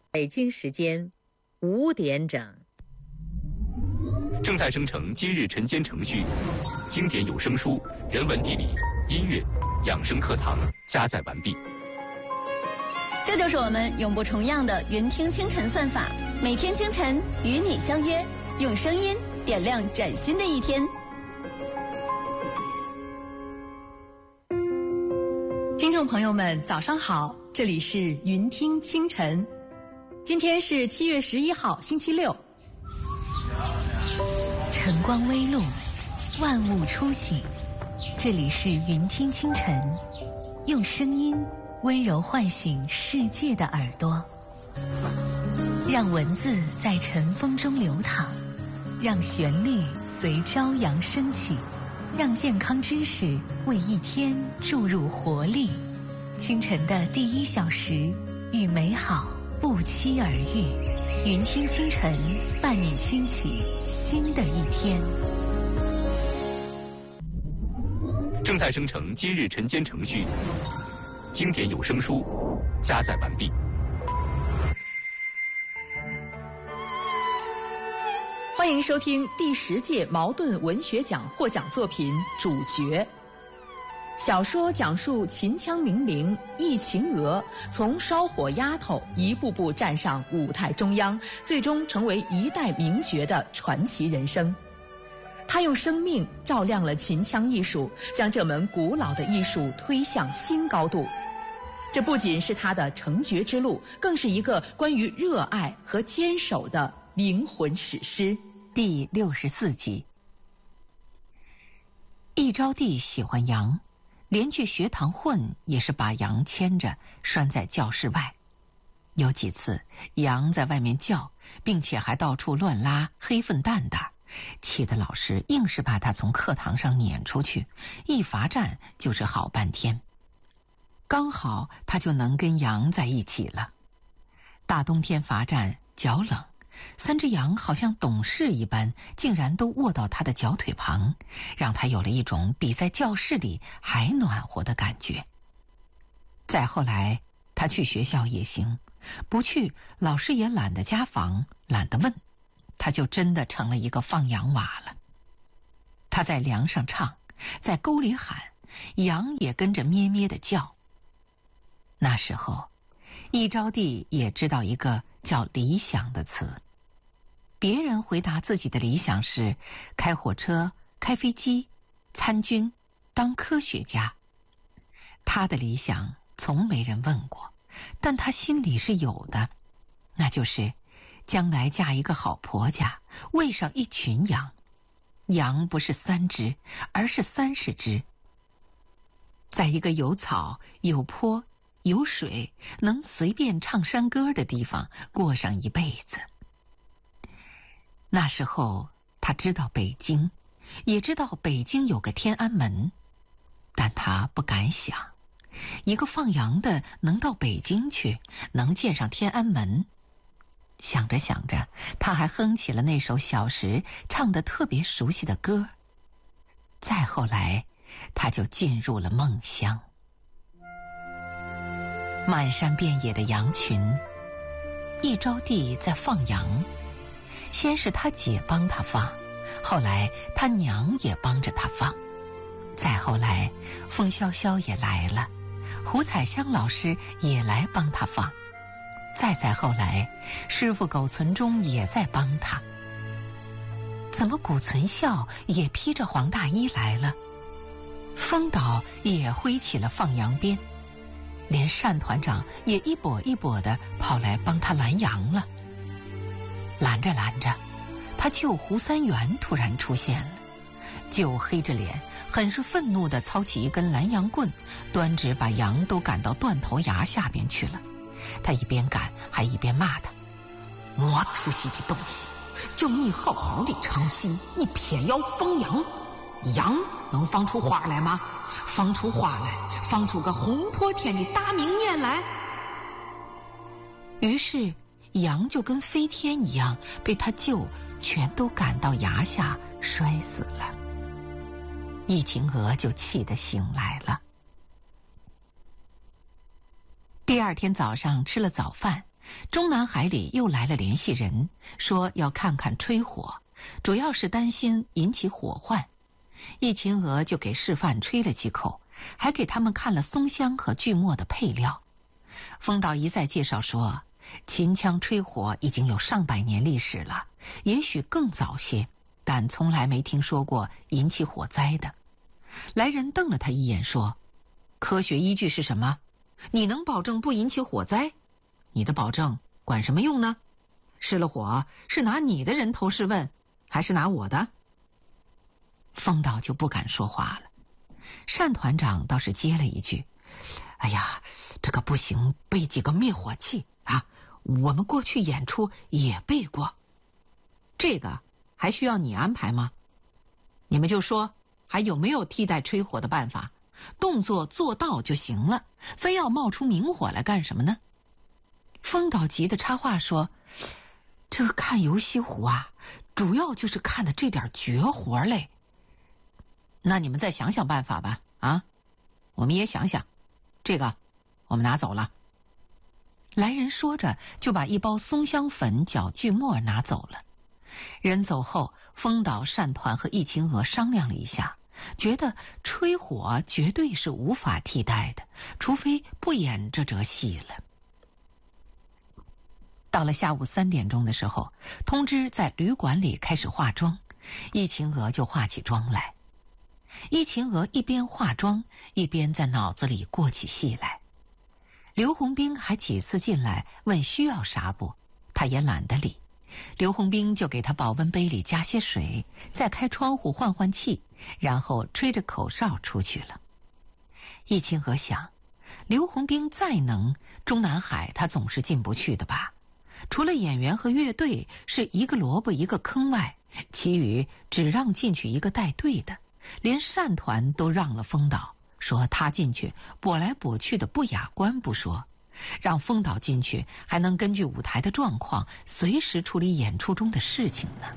北京时间5点整。 正在生成今日晨间程序，经典有声书、人文地理、音乐、养生课堂加载完毕。 这就是我们永不重样的云听清晨算法，每天清晨与你相约，用声音点亮崭新的一天。 听众朋友们，早上好，这里是云听清晨。今天是7月11号，星期六。 晨光微露，万物初醒，这里是云听清晨，用声音温柔唤醒世界的耳朵，让文字在晨风中流淌，让旋律随朝阳升起，让健康知识为一天注入活力。清晨的第1小时，与美好不期而遇。云听清晨，伴你轻启新的一天。 正在生成今日晨间程序，经典有声书加载完毕。 欢迎收听第10届茅盾文学奖获奖作品《主角》。小说讲述秦腔名伶易秦娥从烧火丫头一步步站上舞台中央，最终成为一代名角的传奇人生。她用生命照亮了秦腔艺术，将这门古老的艺术推向新高度。这不仅是她的成角之路，更是一个关于热爱和坚守的灵魂史诗。 第64集。易招娣喜欢羊，连去学堂混也是把羊牵着拴在教室外。有几次羊在外面叫，并且还到处乱拉黑粪蛋蛋，气得老师硬是把他从课堂上撵出去，一罚站就是好半天。刚好他就能跟羊在一起了。大冬天罚站脚冷，3只羊好像懂事一般，竟然都卧到他的脚腿旁，让他有了一种比在教室里还暖和的感觉。再后来他去学校也行，不去老师也懒得家访，懒得问，他就真的成了一个放羊娃了。他在梁上唱，在沟里喊，羊也跟着咩咩地叫。那时候易招娣也知道一个叫理想的词，别人回答自己的理想是开火车、开飞机、参军、当科学家。他的理想从没人问过，但他心里是有的，那就是将来嫁一个好婆家，喂上一群羊。羊不是3只，而是30只，在一个有草、有坡、有水，能随便唱山歌的地方过上一辈子。那时候他知道北京，也知道北京有个天安门，但他不敢想，一个放羊的能到北京去，能见上天安门。想着想着，他还哼起了那首小时唱得特别熟悉的歌。再后来他就进入了梦乡。满山遍野的羊群，易招娣在放羊，先是他姐帮他放，后来他娘也帮着他放，再后来风萧萧也来了，胡彩香老师也来帮他放，再后来师傅苟存忠也在帮他。怎么古存孝也披着黄大衣来了？风导也挥起了放羊鞭，连单团长也一跛一跛地跑来帮他拦羊了。拦着拦着，他舅胡三元突然出现了。舅黑着脸，很是愤怒地操起一根拦羊棍，端直把羊都赶到断头崖下边去了。他一边赶还一边骂他：没出息的东西，就你好好的唱戏，你偏要放羊，羊能放出花来吗？放出花来，放出个红破天的大明年来。于是羊就跟飞天一样，被他舅全都赶到崖下摔死了。易秦娥就气得醒来了。第2天早上吃了早饭， 中南海里又来了联系人，说要看看吹火，主要是担心引起火患。易秦娥就给示范吹了几口，还给他们看了松香和锯末的配料。风导一再介绍说，秦腔吹火已经有上百年历史了，也许更早些，但从来没听说过引起火灾的。来人瞪了他一眼说，科学依据是什么？你能保证不引起火灾？你的保证管什么用呢？失了火是拿你的人头试问，还是拿我的？风导就不敢说话了。单团长倒是接了一句，哎呀，这个不行，备几个灭火器啊，我们过去演出也备过。这个还需要你安排吗？你们就说还有没有替代吹火的办法，动作做到就行了，非要冒出明火来干什么呢？风导急得插话说，这个看游戏壶啊，主要就是看的这点绝活嘞。那你们再想想办法吧，啊，我们也想想，这个我们拿走了。来人说着就把一包松香粉搅锯末拿走了。人走后，风导、单团和易秦娥商量了一下，觉得吹火绝对是无法替代的，除非不演这折戏了。到了下午3点钟的时候，通知在旅馆里开始化妆，易秦娥就化起妆来。易秦娥一边化妆，一边在脑子里过起戏来。刘洪兵还几次进来问需要啥不，他也懒得理。刘洪兵就给他保温杯里加些水，再开窗户换换气，然后吹着口哨出去了。易秦娥想，刘洪兵再能，中南海他总是进不去的吧？除了演员和乐队是一个萝卜一个坑外，其余只让进去一个带队的，连单团都让了风导，说他进去跛来跛去的不雅观不说，让风导进去还能根据舞台的状况随时处理演出中的事情呢。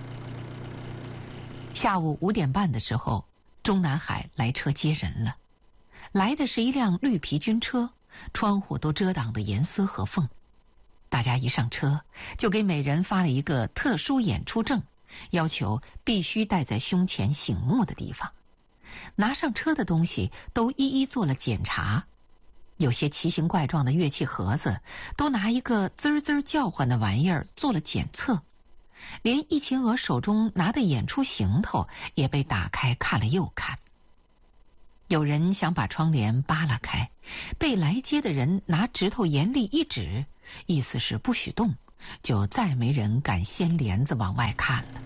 下午5点半的时候，中南海来车接人了。来的是一辆绿皮军车，窗户都遮挡的严丝合缝。大家一上车就给每人发了一个特殊演出证，要求必须带在胸前醒目的地方。拿上车的东西都一一做了检查，有些奇形怪状的乐器盒子都拿一个滋滋叫唤的玩意儿做了检测，连易秦娥手中拿的演出行头也被打开看了又看。有人想把窗帘扒拉开，被来接的人拿指头严厉一指，意思是不许动，就再没人敢掀帘子往外看了。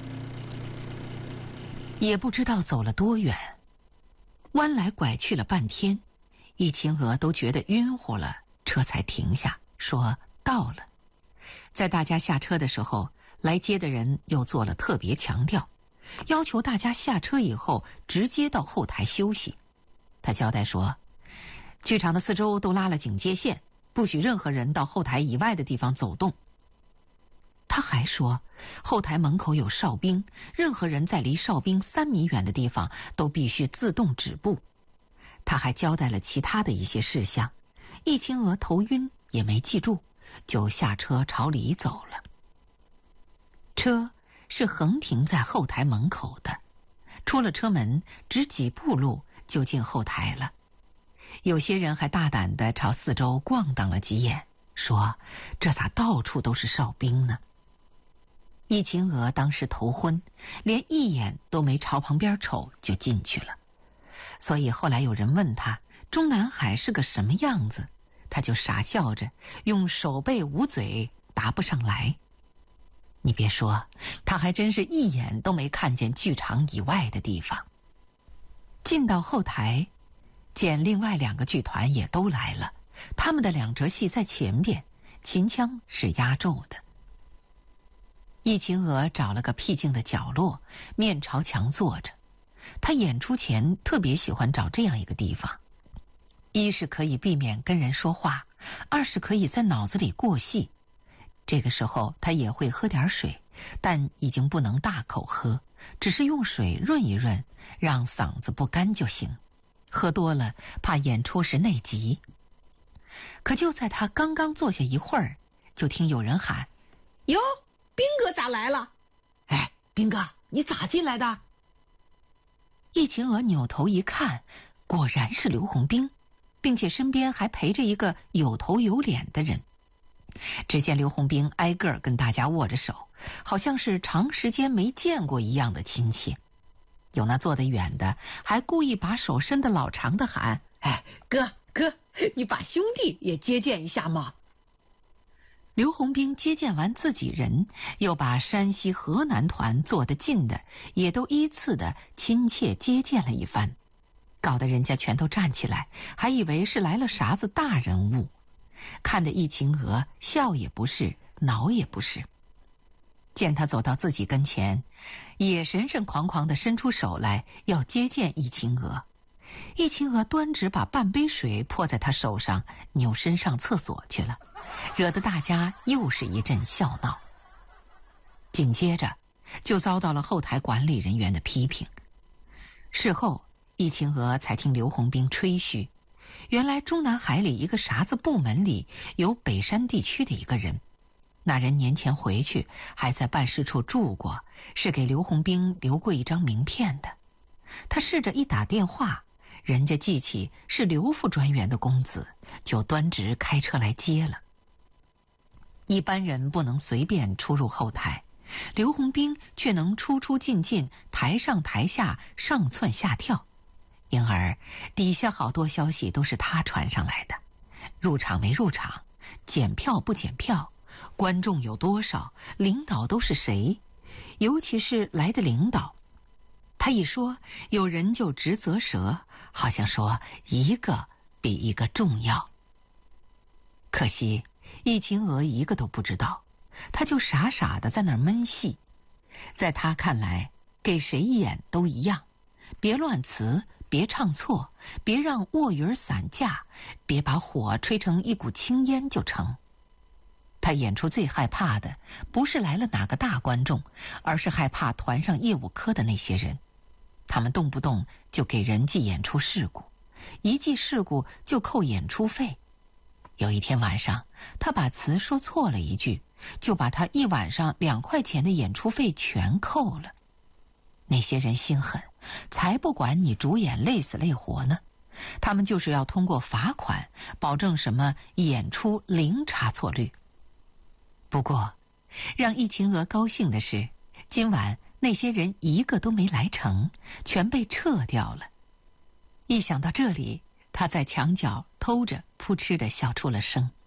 也不知道走了多远，弯来拐去了半天，易秦娥都觉得晕乎了，车才停下，说到了。在大家下车的时候，来接的人又做了特别强调，要求大家下车以后直接到后台休息。他交代说，剧场的4周都拉了警戒线，不许任何人到后台以外的地方走动。他还说，后台门口有哨兵，任何人在离哨兵3米远的地方都必须自动止步。他还交代了其他的一些事项，易秦娥头晕也没记住，就下车朝里走了。车是横停在后台门口的，出了车门只几步路就进后台了。有些人还大胆地朝4周逛荡了几眼，说这咋到处都是哨兵呢？易秦娥当时头昏，连一眼都没朝旁边瞅就进去了。所以后来有人问他中南海是个什么样子，他就傻笑着用手背捂嘴答不上来。你别说，他还真是一眼都没看见剧场以外的地方。进到后台，见另外2个剧团也都来了，他们的2折戏在前边，秦腔是压轴的。易秦娥找了个僻静的角落，面朝墙坐着。她演出前特别喜欢找这样一个地方，一是可以避免跟人说话，二是可以在脑子里过戏。这个时候她也会喝点水，但已经不能大口喝，只是用水润一润，让嗓子不干就行。喝多了怕演出时内急。 可就在他刚刚坐下一会儿，就听有人喊：“ 哟，兵哥咋来了？”“ 哎，兵哥，你咋进来的？” 易秦娥扭头一看，果然是刘洪兵，并且身边还陪着一个有头有脸的人。只见刘洪兵挨个跟大家握着手，好像是长时间没见过一样的亲切。有那坐得远的，还故意把手伸得老长的喊：“ 哎，哥，你把兄弟也接见一下嘛。” 刘洪兵接见完自己人，又把山西河南团坐得近的也都依次的亲切接见了一番，搞得人家全都站起来，还以为是来了啥子大人物，看得易秦娥笑也不是，恼也不是。见他走到自己跟前，也神神狂狂地伸出手来要接见易秦娥。易秦娥端直把半杯水泼在他手上，扭身上厕所去了，惹得大家又是一阵笑闹。紧接着就遭到了后台管理人员的批评。事后易秦娥才听刘洪兵吹嘘，原来中南海里一个啥子部门里有北山地区的一个人，那人年前回去还在办事处住过，是给刘洪兵留过一张名片的。他试着一打电话，人家记起是刘副专员的公子，就端直开车来接了。一般人不能随便出入后台，刘洪兵却能出出进进，台上台下，上蹿下跳，因而底下好多消息都是他传上来的。入场没入场，检票不检票，观众有多少，领导都是谁，尤其是来的领导，他一说有人就直啧舌，好像说一个比一个重要。可惜易秦娥一个都不知道，他就傻傻的在那儿闷戏。在他看来，给谁演都一样，别乱词，别唱错，别让卧云散架，别把火吹成一股青烟就成。他演出最害怕的不是来了哪个大观众，而是害怕团上业务科的那些人。他们动不动就给人记演出事故，一记事故就扣演出费。有一天晚上，他把词说错了一句，就把他一晚上2块钱的演出费全扣了。那些人心狠，才不管你主演累死累活呢，他们就是要通过罚款保证什么演出零差错率。不过让易秦娥高兴的是，今晚那些人一个都没来成，全被撤掉了。一想到这里，他在墙角偷着扑哧地笑出了声。